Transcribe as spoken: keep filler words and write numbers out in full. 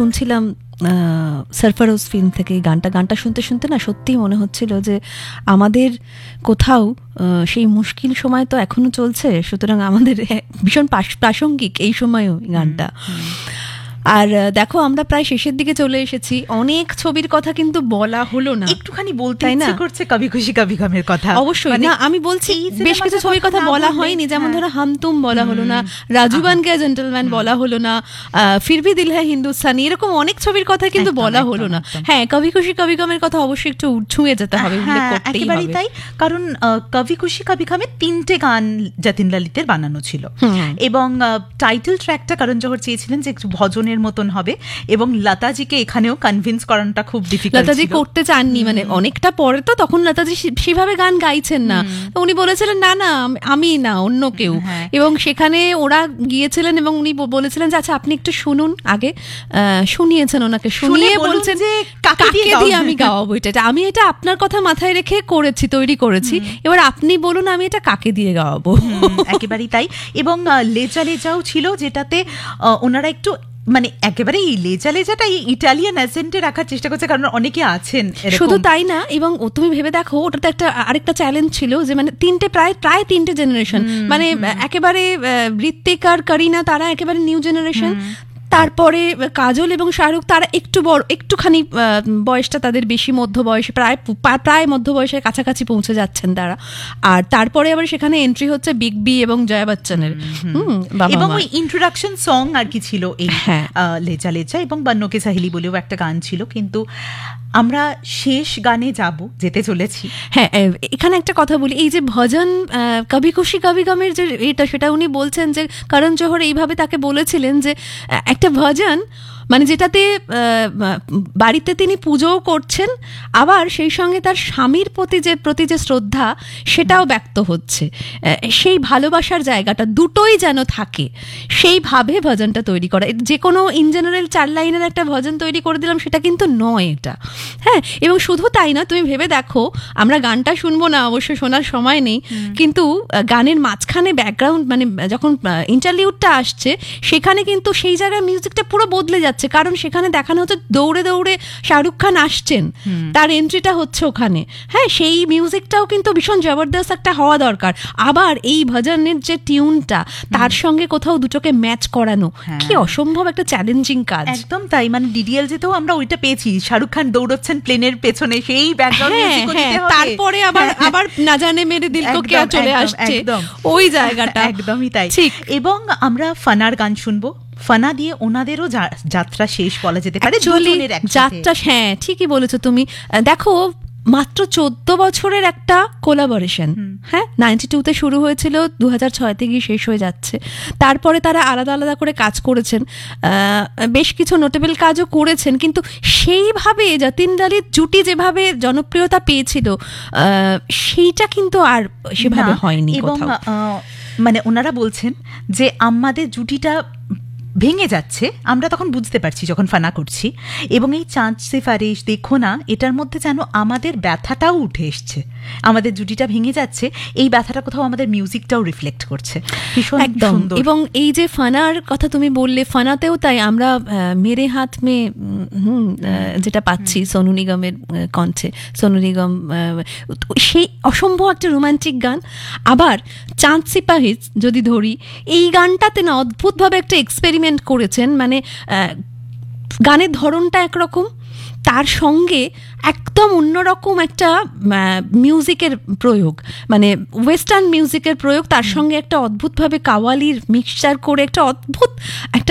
শুনছিলাম সারফারোজ ফিল্ম থেকে এই গানটা গানটা শুনতে শুনতে না সত্যিই মনে হচ্ছিল যে আমাদের কোথাও সেই মুশকিল সময় তো এখনো চলছে, সুতরাং আমাদের ভীষণ প্রাসঙ্গিক এই সময়ও গানটা। আর দেখো আমরা প্রায় শেষের দিকে চলে এসেছি, অনেক ছবির কথা কিন্তু বলা হলো না, একটুখানি বলতে ইচ্ছে করছে কবি খুশি কবি গমের কথা। অবশ্যই না, আমি বলছি বেশ কিছু ছবির কথা বলা হয়নি, যেমন ধরো হাম তুম বলা হলো না, রাজু বান গয়া জেন্টলম্যান বলা হলো না, ফির ভি দিল হ্যায় হিন্দুস্তানি, এরকম অনেক ছবির কথা কিন্তু বলা হলো না। হ্যাঁ, কবি খুশি কবি গমের কথা অবশ্যই একটু ছুঁয়ে যেতে হবে, উল্লেখ করতেই হবে। তাই, কারণ কবি খুশি কবি গমে তিনটে গান যতীন ললিতের বানানো ছিল, এবং টাইটেল ট্র্যাকটা করণ জোহর চেয়েছিলেন যে একটু ভজন মতন হবে, এবং লতাজিকে এখানেও কনভিন্স করানোটা খুব ডিফিকাল্ট। লতাজি করতে চাননি, মানে অনেকটা পরে তো, তখন লতাজি সেভাবে গান গাইছেন না, তো উনি বলেছিলেন না না আমি না অন্য কেউ, এবং সেখানে ওরা গিয়েছিলেন এবং উনি বলেছিলেন যে আচ্ছা আপনি একটু শুনুন আগে, শুনিয়েছেন ওনাকে, শুনিয়ে বলছেন যে কাকে দিয়ে আমি গাওয়াবো এটা, আমি এটা আপনার কথা মাথায় রেখে করেছি, তৈরি করেছি, এবার আপনি বলুন আমি এটা কাকে দিয়ে গাওয়াবো। একেবারেই তাই। এবং লেজা লেজাও ছিল, যেটাতে ওনারা একটু মানে একেবারে এই লেজা লেজাটা ইটালিয়ান অ্যাসেন্টে রাখার চেষ্টা করছে, কারণ অনেকে আছেন। শুধু তাই না, এবং তুমি ভেবে দেখো ওটাতে একটা আরেকটা চ্যালেঞ্জ ছিল যে মানে তিনটে প্রায় প্রায় তিনটে জেনারেশন, মানে একেবারে ঋত্বিক আর করিনা তারা একেবারে নিউ জেনারেশন, তারপরে কাজল এবং শাহরুখ তারা একটু বড়, একটুখানি বয়সটা তাদের বেশি, মধ্য বয়সে প্রায় প্রায় মধ্য বয়সের কাছাকাছি পৌঁছে যাচ্ছেন তারা, আর তারপরে আবার সেখানে এন্ট্রি হচ্ছে বিগ বি এবং জয়া বচ্চনের, এবং ওই ইন্ট্রোডাকশন সং আর কি ছিল এই লেজা লেজা, এবং বান্নো কে সাহেলি বলেও একটা গান ছিল। কিন্তু আমরা শেষ গানে যাব, যেতে চলেছি। হ্যাঁ, এখানে একটা কথা বলি, এই যে ভজন কবি খুশি কবি গমের যে এটা, সেটা উনি বলছেন যে করণ জোহর এইভাবে তাকে বলেছিলেন যে একটা ভজন মানে যেটাতে বাড়িতে তিনি পুজোও করছেন, আবার সেই সঙ্গে তার স্বামীর প্রতি যে প্রতি যে শ্রদ্ধা সেটাও ব্যক্ত হচ্ছে, সেই ভালোবাসার জায়গাটা দুটোই যেন থাকে, সেইভাবে ভজনটা তৈরি করা। যে কোনো ইন জেনারেল চার লাইনের একটা ভজন তৈরি করে দিলাম সেটা কিন্তু নয় এটা। হ্যাঁ, এবং শুধু তাই না, তুমি ভেবে দেখো আমরা গানটা শুনবো না, অবশ্য শোনার সময় নেই, কিন্তু গানের মাঝখানে ব্যাকগ্রাউন্ড মানে যখন ইন্টারলিউডটা আসছে সেখানে কিন্তু সেই জায়গায় মিউজিকটা পুরো বদলে যাচ্ছে, কারণ সেখানে দেখানো হচ্ছে দৌড়ে দৌড়ে শাহরুখ খান আসছেন, তার এন্ট্রিটা হচ্ছে ওখানে। হ্যাঁ, সেই মিউজিকটাও কিন্তু ভীষণ জবরদস্ত একটা হওয়া দরকার, আবার এই ভজনের যে টিউনটা তার সঙ্গে কোথাও দুটোকে ম্যাচ করানো কি অসম্ভব একটা চ্যালেঞ্জিং কাজ। একদম তাই, মানে ডিডিএল যেতেও আমরা ওইটা পেয়েছি, শাহরুখ খান দৌড়চ্ছেন প্লেনের পেছনে, সেই ব্যাকগ্রাউন্ড মিউজিক দিতে হবে, তারপরে আবার আবার না জানে মেরে দিল কো কিয়া চলে আসছে ওই জায়গাটা। একদমই তাই, ঠিক। এবং আমরা ফানার গান শুনবো, ফানা দিয়ে ওনাদেরও যাত্রা শেষ বলা যেতে পারে, যাত্রা। হ্যাঁ, ঠিকই বলেছো তুমি। দেখো মাত্র চোদ্দ বছরের একটা কোলাবোরেশন, হ্যাঁ, নাইনটি টুতে শুরু হয়েছিল, দু হাজার ছয়তে গিয়ে শেষ হয়ে যাচ্ছে। তারপরে তারা আলাদা আলাদা করে কাজ করেছেন, বেশ কিছু নোটেবল কাজও করেছেন, কিন্তু সেইভাবে যতীন ললিত জুটি যেভাবে জনপ্রিয়তা পেয়েছিল সেইটা কিন্তু আর সেভাবে হয়নি। এবং মানে ওনারা বলছেন যে আমাদের জুটিটা ভেঙে যাচ্ছে, আমরা তখন বুঝতে পারছি যখন ফানা করছি, এবং এই চাঁদ সে ফারিস দেখো না, এটার মধ্যে যেন আমাদের ব্যথাটাও উঠে এসছে, আমাদের জুটিটা ভেঙে যাচ্ছে, এই ব্যথাটা কোথাও আমাদের মিউজিকটাও রিফ্লেক্ট করছে, ভীষণ একদম। এবং এই যে ফানার কথা তুমি বললে, ফানাতেও তাই আমরা মেরে হাত মে হুম যেটা পাচ্ছি সোনু নিগমের কণ্ঠে, সোনু নিগম সেই অসম্ভব একটা রোমান্টিক গান। আবার চাঁদ সিপাহি যদি ধরি, এই গানটাতে না অদ্ভুতভাবে একটা এক্সপেরিমেন্ট করেছেন, মানে গানের ধরনটা একরকম, তার সঙ্গে একদম অন্যরকম একটা মিউজিকের প্রয়োগ, মানে ওয়েস্টার্ন মিউজিকের প্রয়োগ, তার সঙ্গে একটা অদ্ভুতভাবে কাওয়ালির মিক্সচার করে একটা অদ্ভুত একটা